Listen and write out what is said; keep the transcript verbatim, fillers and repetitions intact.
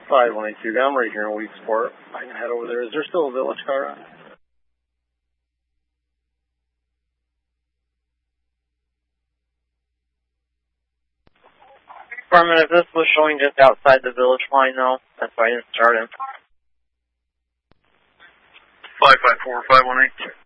five one eight two, I'm right here in Weedsport. I can head over there. Is there still a village car on? Affirmative, this was showing just outside the village line though. That's why I didn't start him. five five four, five one eight.